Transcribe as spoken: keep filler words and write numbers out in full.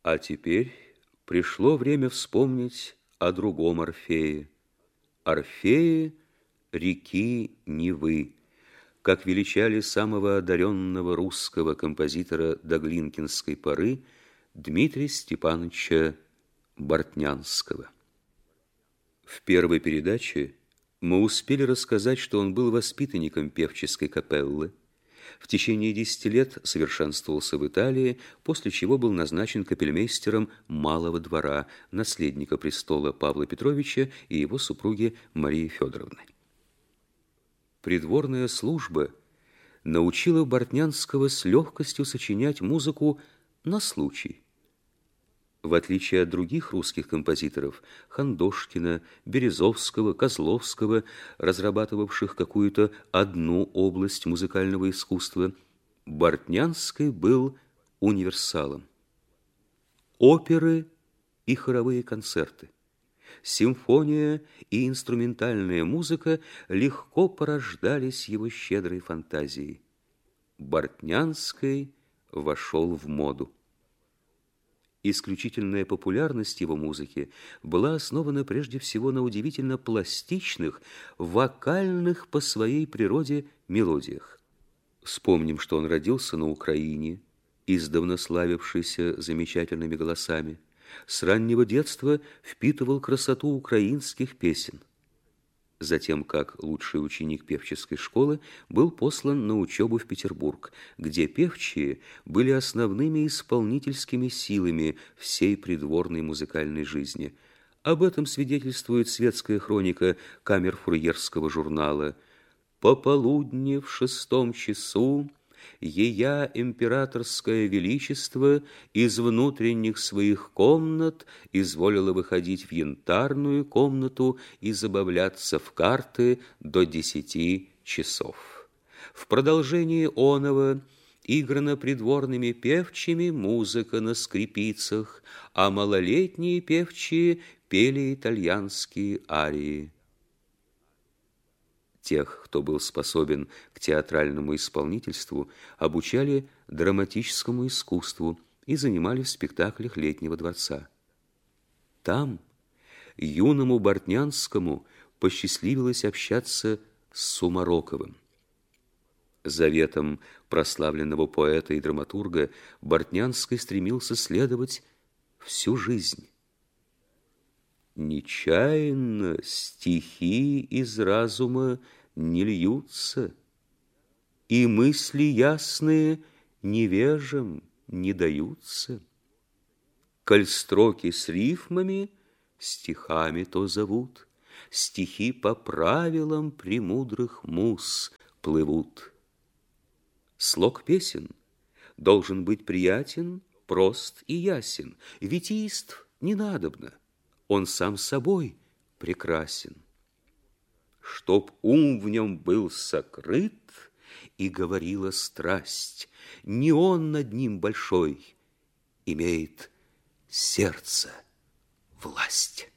А теперь пришло время вспомнить о другом Орфее. Орфее реки Невы, как величали самого одаренного русского композитора до глинкинской поры Дмитрия Степановича Бортнянского. В первой передаче мы успели рассказать, что он был воспитанником певческой капеллы. В течение десяти лет совершенствовался в Италии, после чего был назначен капельмейстером Малого двора, наследника престола Павла Петровича и его супруги Марии Федоровны. Придворная служба научила Бортнянского с легкостью сочинять музыку на случай. В отличие от других русских композиторов, Хандошкина, Березовского, Козловского, разрабатывавших какую-то одну область музыкального искусства, Бортнянский был универсалом. Оперы и хоровые концерты, симфония и инструментальная музыка легко порождались его щедрой фантазией. Бортнянский вошел в моду. Исключительная популярность его музыки была основана прежде всего на удивительно пластичных, вокальных по своей природе мелодиях. Вспомним, что он родился на Украине, издавна славившийся замечательными голосами. С раннего детства впитывал красоту украинских песен. Затем, как лучший ученик певческой школы, был послан на учебу в Петербург, где певчие были основными исполнительскими силами всей придворной музыкальной жизни. Об этом свидетельствует светская хроника камерфурьерского журнала. «Пополудни в шестом часу ея императорское величество из внутренних своих комнат изволило выходить в янтарную комнату и забавляться в карты до десяти часов. В продолжении оного играна придворными певчими музыка на скрипицах, а малолетние певчие пели итальянские арии». Тех, кто был способен к театральному исполнительству, обучали драматическому искусству и занимали в спектаклях Летнего дворца. Там юному Бортнянскому посчастливилось общаться с Сумароковым. Заветом прославленного поэта и драматурга Бортнянский стремился следовать всю жизнь. «Нечаянно стихи из разума не льются, и мысли ясные невежам не даются. Коль строки с рифмами стихами то зовут, стихи по правилам премудрых муз плывут. Слог песен должен быть приятен, прост и ясен, витийств не надобно. Он сам собой прекрасен. Чтоб ум в нем был сокрыт, и говорила страсть, не он над ним большой, имеет сердце власть».